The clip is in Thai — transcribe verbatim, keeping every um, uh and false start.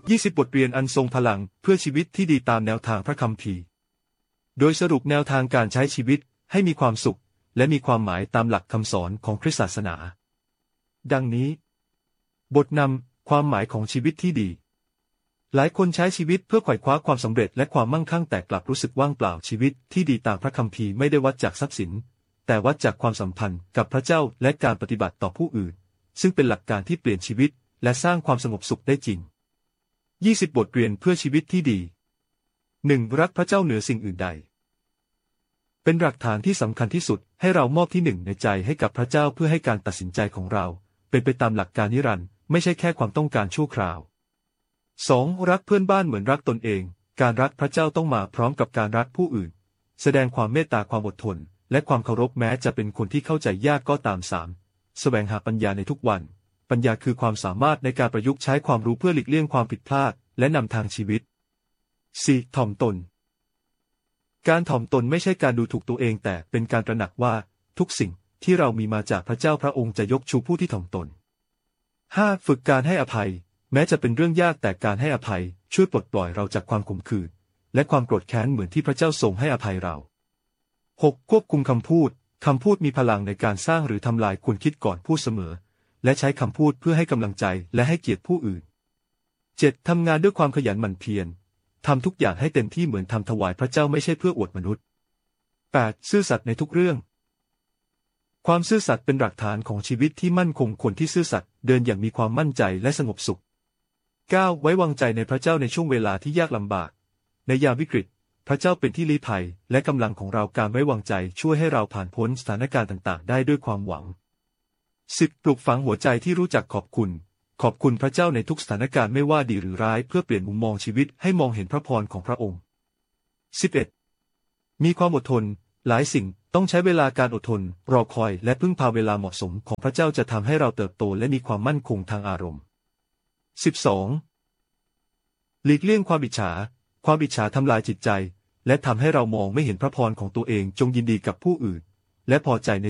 ยี่สิบบทเรียนอันทรงพลังเพื่อชีวิตที่ดีตามแนวทางพระคัมภีร์โดยสรุปแนวทางการใช้ชีวิตให้มีความสุขและมีความหมายตามหลักคำสอนของคริสตศาสนาดังนี้บทนำความหมายของชีวิตที่ดีหลายคนใช้ชีวิตเพื่อไขว่คว้าความสำเร็จและความมั่งคั่งแต่กลับรู้สึกว่างเปล่าชีวิตที่ดีตามพระคัมภีร์ไม่ได้วัดจากทรัพย์สินแต่วัดจากความสัมพันธ์กับพระเจ้าและการปฏิบัติต่อผู้อื่นซึ่งเป็นหลักการที่เปลี่ยนชีวิตและสร้างความสงบสุขได้จริงยี่สิบบทเรียนเพื่อชีวิตที่ดี หนึ่ง รักพระเจ้าเหนือสิ่งอื่นใดเป็นหลักฐานที่สำคัญที่สุดให้เรามอบที่หนึ่งในใจให้กับพระเจ้าเพื่อให้การตัดสินใจของเราเป็นไปตามหลักการนิรันดร์ไม่ใช่แค่ความต้องการชั่วคราว สอง รักเพื่อนบ้านเหมือนรักตนเองการรักพระเจ้าต้องมาพร้อมกับการรักผู้อื่นแสดงความเมตตาความอดทนและความเคารพแม้จะเป็นคนที่เข้าใจยากก็ตาม สาม แสวงหาปัญญาในทุกวันปัญญาคือความสามารถในการประยุกต์ใช้ความรู้เพื่อหลีกเลี่ยงความผิดพลาดและนำทางชีวิต สี่ ถ่อมตนการถ่อมตนไม่ใช่การดูถูกตัวเองแต่เป็นการตระหนักว่าทุกสิ่งที่เรามีมาจากพระเจ้าพระองค์จะยกชูผู้ที่ถ่อมตน ห้า ฝึกการให้อภัยแม้จะเป็นเรื่องยากแต่การให้อภัยช่วยปลดปล่อยเราจากความขมขื่นและความโกรธแค้นเหมือนที่พระเจ้าทรงให้อภัยเรา หก ควบคุมคำพูดคำพูดมีพลังในการสร้างหรือทำลายควรคิดก่อนพูดเสมอและใช้คำพูดเพื่อให้กำลังใจและให้เกียรติผู้อื่น เจ็ด ทำงานด้วยความขยันหมั่นเพียรทำทุกอย่างให้เต็มที่เหมือนทำถวายพระเจ้าไม่ใช่เพื่ออวดมนุษย์ แปด ซื่อสัตย์ในทุกเรื่องความซื่อสัตย์เป็นหลักฐานของชีวิตที่มั่นคงคนที่ซื่อสัตย์เดินอย่างมีความมั่นใจและสงบสุข เก้า ไว้วางใจในพระเจ้าในช่วงเวลาที่ยากลำบากในยามวิกฤตพระเจ้าเป็นที่ลี้ภัยและกำลังของเราการไว้วางใจช่วยให้เราผ่านพ้นสถานการณ์ต่างๆได้ด้วยความหวัง สิบ ปลูกฝังหัวใจที่รู้จักขอบคุณขอบคุณพระเจ้าในทุกสถานการณ์ไม่ว่าดีหรือร้ายเพื่อเปลี่ยนมุมมองชีวิตให้มองเห็นพระพรของพระองค์ สิบเอ็ด มีความอดทนหลายสิ่งต้องใช้เวลาการอดทนรอคอยและพึ่งพาเวลาเหมาะสมของพระเจ้าจะทำให้เราเติบโตและมีความมั่นคงทางอารมณ์ สิบสอง หลีกเลี่ยงความอิจฉาความอิจฉาทำลายจิตใจและทำให้เรามองไม่เห็นพระพรของตัวเองจงยินดีกับผู้อื่นและพอใจใน